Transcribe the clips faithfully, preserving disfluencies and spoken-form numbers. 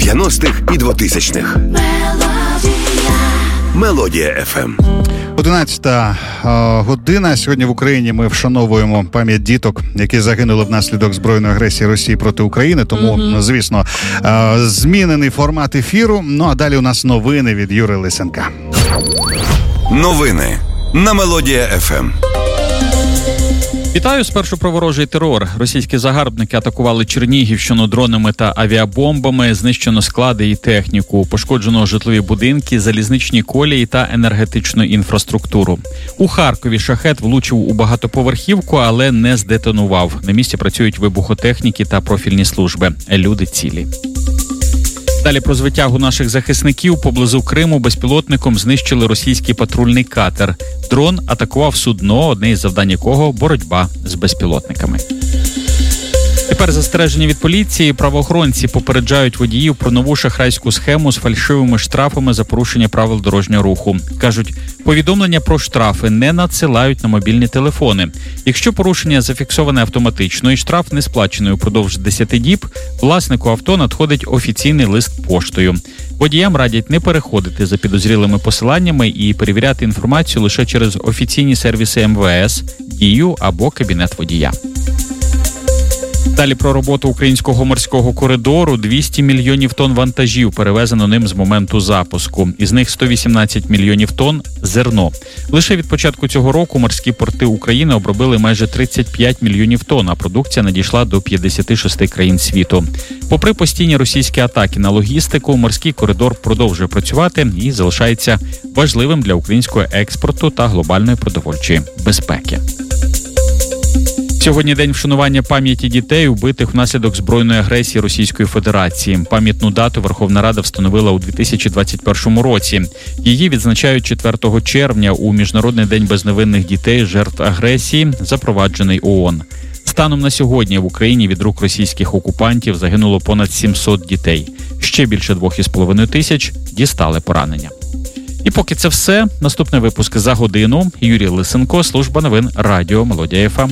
дев'яностих і двотисячних. Мелодія еф ем. одинадцята година. Сьогодні в Україні ми вшановуємо пам'ять діток, які загинули внаслідок збройної агресії Росії проти України. Тому, mm-hmm. звісно, змінений формат ефіру. Ну, а далі у нас новини від Юрія Лисенка. Новини на Мелодія еф ем. Вітаю. Спершу про ворожий терор. Російські загарбники атакували Чернігівщину дронами та авіабомбами, знищено склади і техніку, пошкоджено житлові будинки, залізничні колії та енергетичну інфраструктуру. У Харкові шахет влучив у багатоповерхівку, але не здетонував. На місці працюють вибухотехніки та профільні служби. Люди цілі. Далі про звитягу наших захисників. Поблизу Криму безпілотником знищили російський патрульний катер. Дрон атакував судно, одне із завдань якого – боротьба з безпілотниками. Тепер застереження від поліції. Правоохоронці попереджають водіїв про нову шахрайську схему з фальшивими штрафами за порушення правил дорожнього руху. Кажуть, повідомлення про штрафи не надсилають на мобільні телефони. Якщо порушення зафіксоване автоматично і штраф не сплачений упродовж десяти діб, власнику авто надходить офіційний лист поштою. Водіям радять не переходити за підозрілими посиланнями і перевіряти інформацію лише через офіційні сервіси ем ве ес, Дію або кабінет водія. Далі про роботу українського морського коридору. двісті мільйонів тонн вантажів перевезено ним з моменту запуску. Із них сто вісімнадцять мільйонів тонн – зерно. Лише від початку цього року морські порти України обробили майже тридцять п'ять мільйонів тонн, а продукція надійшла до п'ятдесят шість країн світу. Попри постійні російські атаки на логістику, морський коридор продовжує працювати і залишається важливим для українського експорту та глобальної продовольчої безпеки. Сьогодні день вшанування пам'яті дітей, убитих внаслідок збройної агресії Російської Федерації. Пам'ятну дату Верховна Рада встановила у дві тисячі двадцять першому році. Її відзначають четвертого червня у Міжнародний день безневинних дітей, жертв агресії, запроваджений ООН. Станом на сьогодні в Україні від рук російських окупантів загинуло понад сімсот дітей. Ще більше двох із половиною тисяч дістали поранення. І поки це все, наступний випуск за годину. Юрій Лисенко, служба новин Радіо Мелодія еф ем.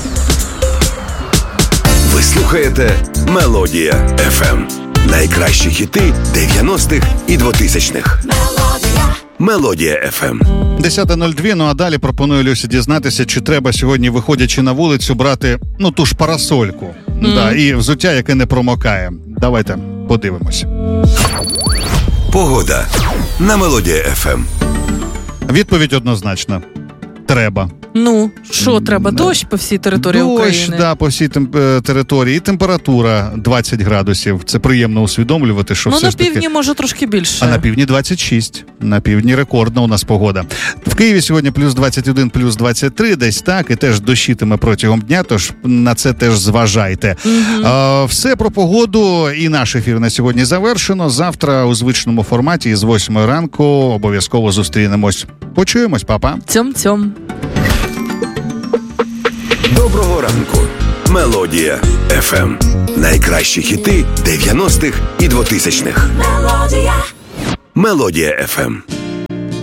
Ви слухаєте Мелодія еф ем. Найкращі хіти дев'яностих і двотисячних. Мелодія. Мелодія еф ем. десята нуль два, ну а далі пропоную Люсі дізнатися, чи треба сьогодні, виходячи на вулицю, брати, ну, ту ж парасольку. Mm. Да, і взуття, яке не промокає. Давайте подивимось. Погода на Мелодія еф ем. Відповідь однозначна. Треба. Ну, що треба? Дощ по всій території Дощ, України? Дощ, да, по всій темп- території. І температура двадцять градусів. Це приємно усвідомлювати, що ну, все ж таки... Ну, на півдні, може, трошки більше. А на півдні двадцять шість. На півдні рекордна у нас погода. В Києві сьогодні плюс двадцять один, плюс двадцять три, десь так. І теж дощитиме протягом дня, тож на це теж зважайте. Угу. А, все про погоду і наш ефір на сьогодні завершено. Завтра у звичному форматі із восьмої ранку обов'язково зустрінемось. Почуємось, па-па. Цьом-цьом. Доброго ранку. Мелодія еф ем. Найкращі хіти дев'яностих і двотисячних. Мелодія. Мелодія еф ем.